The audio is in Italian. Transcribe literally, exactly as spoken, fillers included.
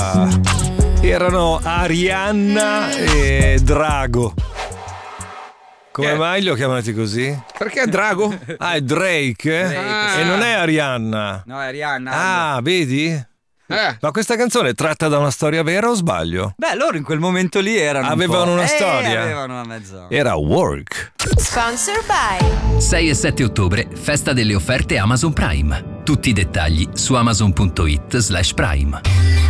erano Arianna e Drago. Come Eh. mai li ho chiamati così? Perché Drago? Ah, è Drake, eh? Drake, E non è Arianna. No, è Rihanna. Ah, vedi? Eh. Ma questa canzone è tratta da una storia vera o sbaglio? Beh, loro in quel momento lì erano un Avevano po'- una eh, storia. avevano una mezza. Era Work. Sponsor by sei e sette ottobre, festa delle offerte Amazon Prime. Tutti i dettagli su amazon punto it slash prime.